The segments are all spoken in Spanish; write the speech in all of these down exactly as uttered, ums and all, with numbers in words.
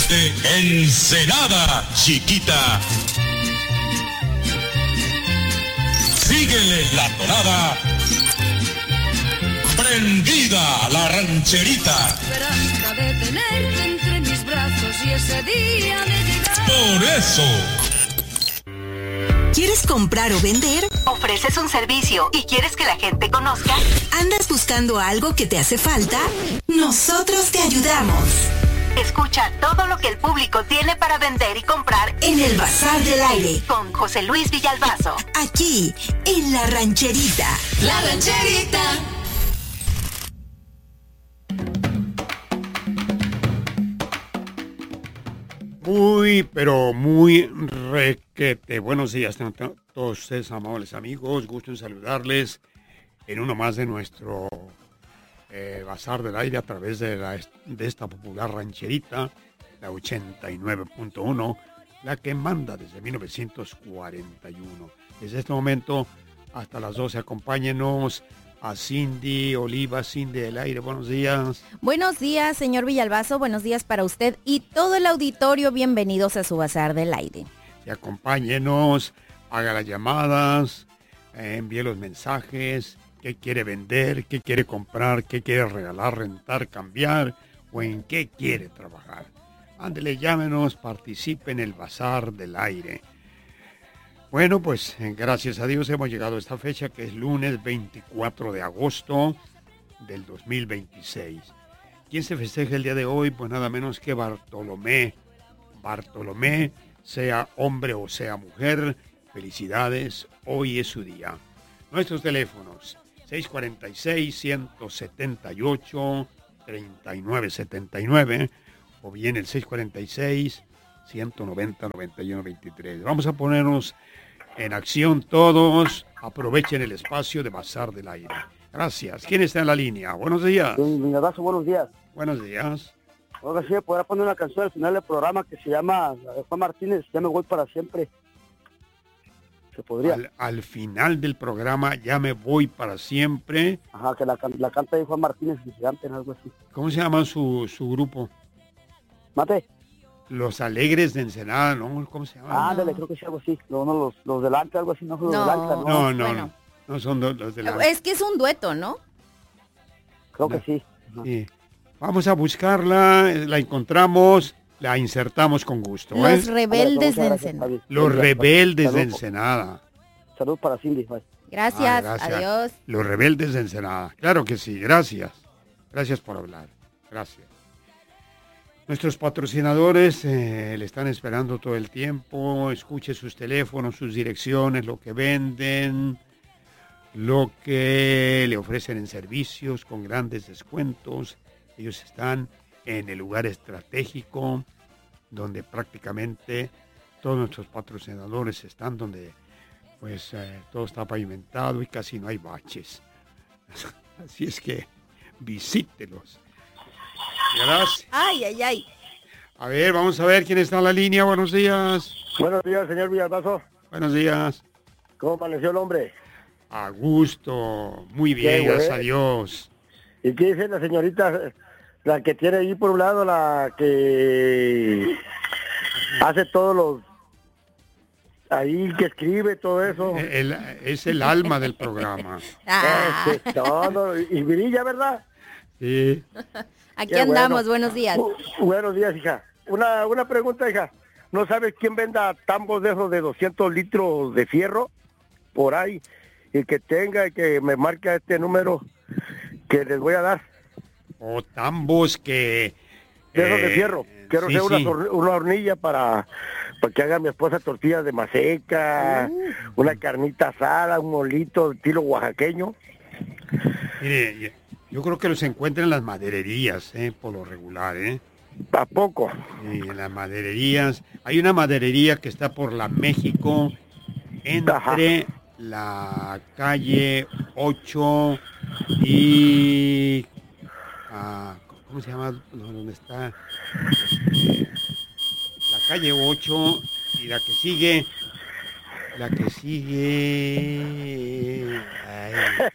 Desde Ensenada, Chiquita. Síguele la tonada. Prendida la rancherita. Esperanza de tenerte entre mis brazos y ese día de llegar. Por eso. ¿Quieres comprar o vender? ¿Ofreces un servicio y quieres que la gente conozca? ¿Andas buscando algo que te hace falta? Nosotros te ayudamos. Escucha todo lo que el público tiene para vender y comprar en el Bazar del Aire con José Luis Villalbazo. Aquí, en La Rancherita. La Rancherita. Muy, pero muy requete. Buenos días a todos ustedes, amables amigos. Gusto en saludarles en uno más de nuestro eh, Bazar del Aire a través de, la, de esta popular rancherita, la ochenta y nueve punto uno, la que manda desde mil novecientos cuarenta y uno. Desde este momento hasta las doce, acompáñenos a Cindy Oliva. Cindy del Aire, buenos días. Buenos días, señor Villalbazo, buenos días para usted y todo el auditorio, bienvenidos a su Bazar del Aire. Y acompáñenos, haga las llamadas, eh, envíe los mensajes, qué quiere vender, qué quiere comprar, qué quiere regalar, rentar, cambiar o en qué quiere trabajar. Ándele, llámenos, participe en el Bazar del Aire. Bueno, pues gracias a Dios hemos llegado a esta fecha que es lunes veinticuatro de agosto del dos mil veintiséis. ¿Quién se festeja el día de hoy? Pues nada menos que Bartolomé. Bartolomé, sea hombre o sea mujer, felicidades, hoy es su día. Nuestros teléfonos, seis cuatro seis, uno siete ocho, tres nueve siete nueve o bien el seis cuatro seis, uno nueve cero, nueve uno dos tres. Vamos a ponernos en acción todos. Aprovechen el espacio de Bazar del Aire. Gracias. ¿Quién está en la línea? Buenos días. Sí, mi abrazo, buenos días. Buenos días. Oiga, sí, podrá poner una canción al final del programa que se llama Juan Martínez, Ya me voy para siempre. Se podría. Al, al final del programa, Ya me voy para siempre. Ajá, que la, la canta de Juan Martínez, gigante, algo así. ¿Cómo se llama su, su grupo? Mate. Los Alegres de Ensenada, ¿no? ¿Cómo se llama? Ah, dale, creo que sí, algo así. No, no, los, los del Anca, algo así, no son los No. del Anca, ¿no? No, no, Bueno. no. No son do- los de la... Es que es un dueto, ¿no? Creo No. que sí. Ajá. Sí. Vamos a buscarla, la encontramos, la insertamos con gusto. ¿eh? Los rebeldes de Muchas gracias, Ensenada. Javi. Los Rebeldes de Salud. Ensenada. Salud para Cindy, bye. Gracias, Ah, gracias. adiós. Los Rebeldes de Ensenada. Claro que sí, gracias. Gracias por hablar. Gracias. Nuestros patrocinadores eh, le están esperando todo el tiempo. Escuche sus teléfonos, sus direcciones, lo que venden, lo que le ofrecen en servicios con grandes descuentos. Ellos están en el lugar estratégico donde prácticamente todos nuestros patrocinadores están, donde pues eh, todo está pavimentado y casi no hay baches. Así es que visítelos. Gracias. Ay, ay, ay. A ver, vamos a ver quién está en la línea. Buenos días. Buenos días, señor Villalbazo. Buenos días. ¿Cómo amaneció el hombre? A gusto. Muy bien, Qué gracias a bueno. Dios. ¿Y qué dice la señorita, la que tiene ahí por un lado, la que hace todos los... ahí que escribe todo eso? El- es el alma del programa. Ah, Este, todo, y brilla, ¿verdad? Sí. aquí Qué andamos, bueno. buenos días. Bu- buenos días, hija. Una, una pregunta, hija. ¿No sabes quién venda tambos de esos de doscientos litros de fierro por ahí? Y que tenga y que me marque este número que les voy a dar. O tambos que... De esos de eh, fierro. Quiero sí, hacer una, sí. hor- una hornilla para, para que haga mi esposa tortillas de maseca, una carnita asada, un molito de estilo oaxaqueño. Mire, yo creo que los encuentran en las madererías, eh, por lo regular, ¿eh? ¿A poco? Sí, en las madererías. Hay una maderería que está por la México, entre la calle ocho y... ah, ¿cómo se llama? No, ¿dónde está? Este, la calle ocho y la que sigue... La que sigue... Ay,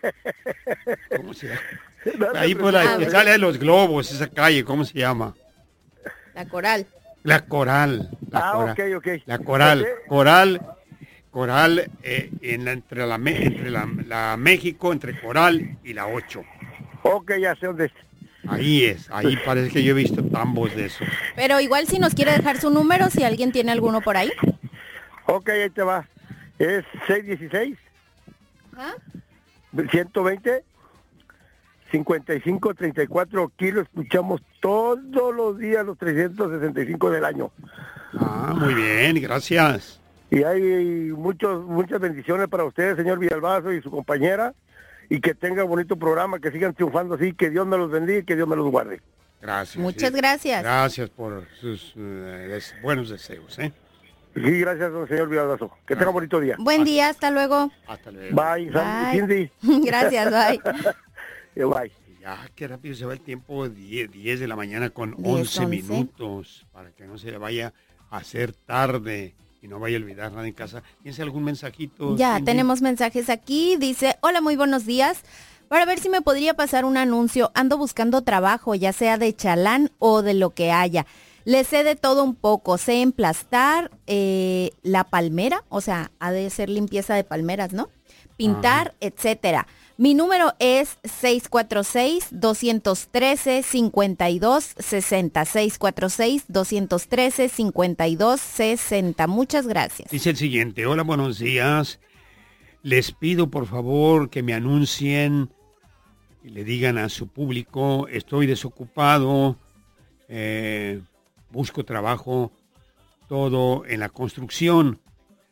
¿cómo se llama? Ahí por la que sale de los globos, esa calle, ¿cómo se llama? La Coral. La Coral. La Ah, Coral, ok, ok. La Coral. Ese- Coral, Coral eh, en la- entre, la, Me- entre la, la México, entre Coral y la ocho. Ok, ya sé dónde es. Ahí es, ahí parece que yo he visto tambos de eso. Pero igual si nos quiere dejar su número, si alguien tiene alguno por ahí. Ok, ahí te va. Es seis uno seis, Ajá. ciento veinte, cincuenta y cinco, treinta y cuatro. Aquí lo escuchamos todos los días, los trescientos sesenta y cinco del año. Ah, muy bien, gracias. Y hay muchos, muchas bendiciones para ustedes, señor Villalbazo y su compañera. Y que tenga bonito programa, que sigan triunfando así. Que Dios me los bendiga y que Dios me los guarde. Gracias. Muchas sí. gracias. Gracias por sus eh, des- buenos deseos, ¿eh? Sí, gracias, don señor Villalbazo. Que tenga bonito día. Buen día, hasta luego. Hasta luego. Bye, Sandy, Bye. Cindy. Gracias, bye. Eh, Bye. Ya, qué rápido se va el tiempo, diez, diez de la mañana con diez, once once. minutos, para que no se le vaya a hacer tarde y no vaya a olvidar nada en casa. ¿Tienes algún mensajito? Ya, Cindy? tenemos mensajes aquí. Dice, hola, muy buenos días. Para ver si me podría pasar un anuncio. Ando buscando trabajo, ya sea de chalán o de lo que haya. Le sé de todo un poco. Sé emplastar eh, la palmera, o sea, ha de ser limpieza de palmeras, ¿no? Pintar, Ajá. etcétera. Mi número es seis cuatro seis, dos uno tres, cinco dos seis cero. seis cuatro seis, dos uno tres, cinco dos seis cero. Muchas gracias. Dice el siguiente, hola, buenos días. Les pido por favor que me anuncien y le digan a su público, estoy desocupado, eh, busco trabajo, todo en la construcción.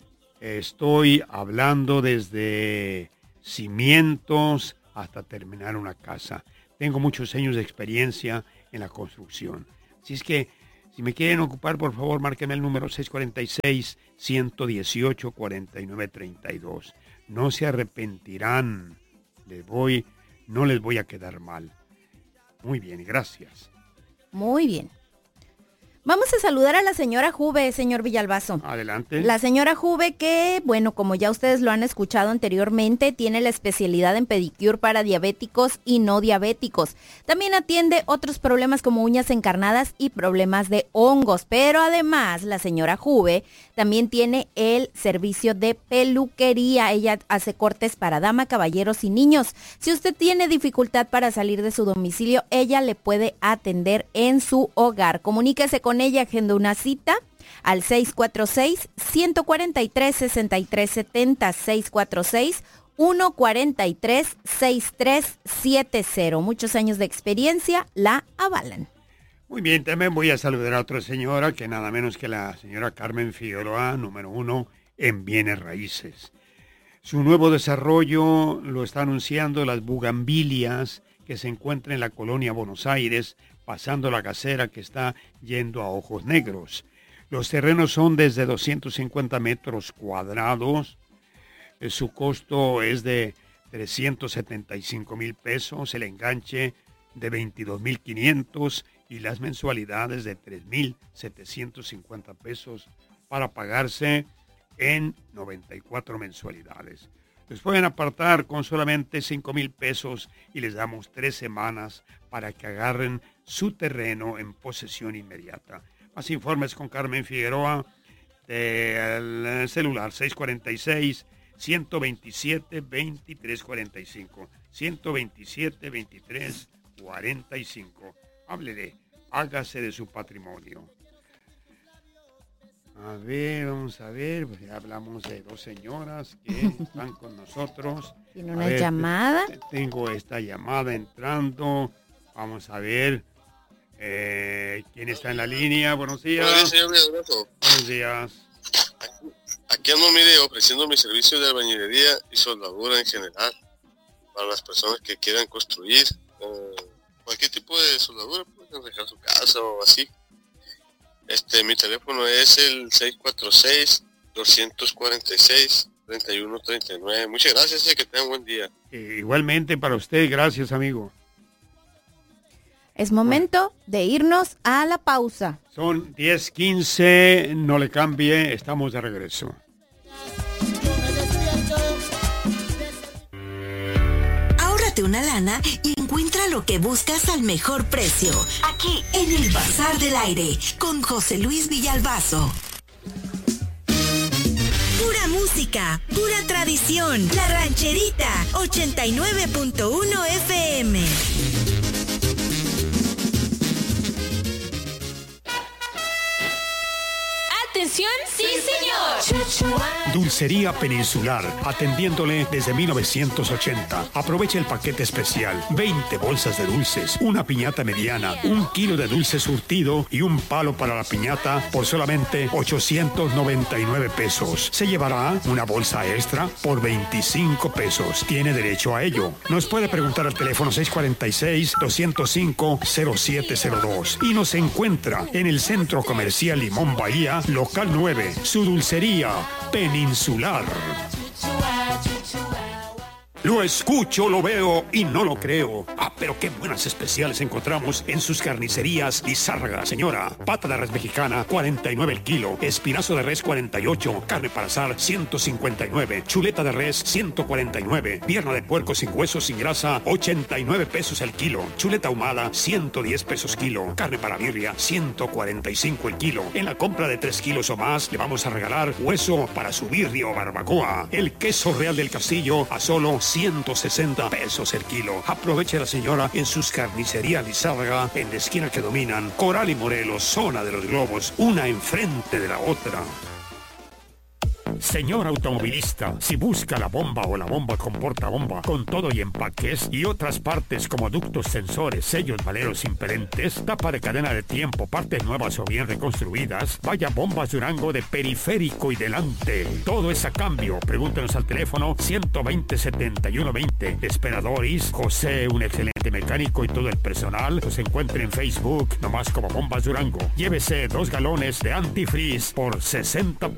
Estoy hablando desde cimientos hasta terminar una casa. Tengo muchos años de experiencia en la construcción. Así es que, si me quieren ocupar, por favor, márquenme el número seis cuatro seis, uno uno ocho, cuatro nueve tres dos. No se arrepentirán. Les voy, no les voy a quedar mal. Muy bien, gracias. Muy bien. Vamos a saludar a la señora Juve, señor Villalbazo. Adelante. La señora Juve que, bueno, como ya ustedes lo han escuchado anteriormente, tiene la especialidad en pedicure para diabéticos y no diabéticos. También atiende otros problemas como uñas encarnadas y problemas de hongos. Pero además, la señora Juve también tiene el servicio de peluquería. Ella hace cortes para dama, caballeros y niños. Si usted tiene dificultad para salir de su domicilio, ella le puede atender en su hogar. Comuníquese con ella, agenda una cita al seis cuatro seis, uno cuatro tres, seis tres siete cero, seis cuatro seis, uno cuatro tres, seis tres siete cero. Muchos años de experiencia la avalan. Muy bien, también voy a saludar a otra señora, que nada menos que la señora Carmen Figueroa, número uno en bienes raíces. Su nuevo desarrollo lo está anunciando las bugambilias, que se encuentra en la colonia Buenos Aires, pasando la casera que está yendo a Ojos Negros. Los terrenos son desde doscientos cincuenta metros cuadrados. Eh, Su costo es de trescientos setenta y cinco mil pesos, el enganche de veintidós mil quinientos y las mensualidades de tres mil setecientos cincuenta pesos para pagarse en noventa y cuatro mensualidades. Les pueden apartar con solamente cinco mil pesos y les damos tres semanas para que agarren su terreno en posesión inmediata. Más informes con Carmen Figueroa, del celular seis cuatro seis, uno dos siete, dos tres cuatro cinco, uno dos siete, dos tres cuatro cinco. Háblele, hágase de su patrimonio. A ver, vamos a ver, pues ya hablamos de dos señoras que están con nosotros. ¿Tiene A una ver, llamada? te- Tengo esta llamada entrando. Vamos a ver eh, quién está en la línea. Buenos días. Buenos días, señor Villalbazo. Buenos días. Aquí ando, mire, ofreciendo mi servicio de albañilería y soldadura en general para las personas que quieran construir eh, cualquier tipo de soldadura, pueden dejar su casa o así. Este, mi teléfono es el seis cuatro seis, dos cuatro seis, tres uno tres nueve. Muchas gracias y que tengan buen día. Eh, igualmente para usted, gracias, amigo. Es momento de irnos a la pausa. Son diez quince, no le cambie, estamos de regreso. Ahórrate una lana y Encuentra lo que buscas al mejor precio. Aquí, en el Bazar del Aire, con José Luis Villalbazo. Pura música, pura tradición. La Rancherita, ochenta y nueve punto uno F M. ¿Atención? ¡Sí, señor! Dulcería Peninsular, atendiéndole desde mil novecientos ochenta. Aproveche el paquete especial. veinte bolsas de dulces, una piñata mediana, un kilo de dulce surtido y un palo para la piñata por solamente ochocientos noventa y nueve pesos. Se llevará una bolsa extra por veinticinco pesos. Tiene derecho a ello. Nos puede preguntar al teléfono seis cuatro seis, dos cero cinco, cero siete cero dos y nos encuentra en el Centro Comercial Limón Bahía, local nueve, su dulcería Peninsular. Lo escucho, lo veo y no lo creo. Ah, pero qué buenas especiales encontramos en sus carnicerías Lizárraga, señora. Pata de res mexicana, cuarenta y nueve el kilo. Espinazo de res, cuarenta y ocho. Carne para asar, ciento cincuenta y nueve. Chuleta de res, ciento cuarenta y nueve. Pierna de puerco sin hueso, sin grasa, ochenta y nueve pesos el kilo. Chuleta ahumada, ciento diez pesos kilo. Carne para birria, ciento cuarenta y cinco el kilo. En la compra de tres kilos o más, le vamos a regalar hueso para su birria o barbacoa. El queso Real del Castillo a solo ciento sesenta pesos el kilo. Aproveche la señora en sus carnicerías Lizárraga, en la esquina que dominan Coral y Morelos, zona de los globos, una enfrente de la otra. Señor automovilista, si busca la bomba o la bomba con portabomba, con todo y empaques y otras partes como ductos, sensores, sellos, valeros impedentes, tapa de cadena de tiempo, partes nuevas o bien reconstruidas, vaya Bombas Durango de periférico y delante. Todo es a cambio. Pregúntenos al teléfono ciento veinte, setenta y uno veinte. Esperadores, José, un excelente mecánico y todo el personal los encuentra en Facebook, nomás como Bombas Durango. Llévese dos galones de antifreeze por sesenta